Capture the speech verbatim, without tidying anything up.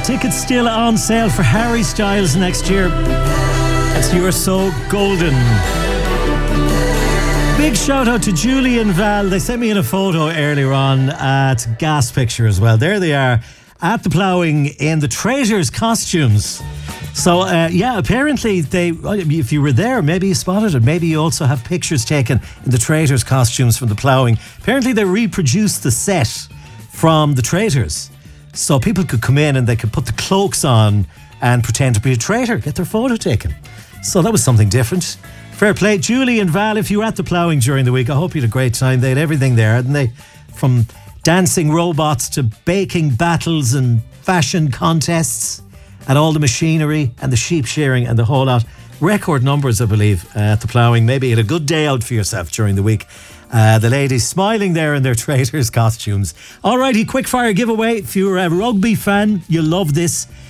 Tickets still on sale for Harry Styles next year. That's You're So Golden. Big shout out to Julie and Val. They sent me in a photo earlier on at Gas Picture as well. There they are at the ploughing in the Traitors costumes. So, uh, yeah, apparently they, if you were there, maybe you spotted it. Maybe you also have pictures taken in the Traitors costumes from the ploughing. Apparently they reproduced the set from the Traitors. So people could come in and they could put the cloaks on and pretend to be a traitor, get their photo taken. So that was something different. Fair play. Julie and Val, if you were at the ploughing during the week, I hope you had a great time. They had everything there, hadn't they? From dancing robots to baking battles and fashion contests and all the machinery and the sheep shearing and the whole lot. Record numbers, I believe, uh, at the ploughing. Maybe you had a good day out for yourself during the week. Uh, the ladies smiling there in their Traitors costumes. Alrighty, quick fire giveaway. If you're a rugby fan, you'll love this.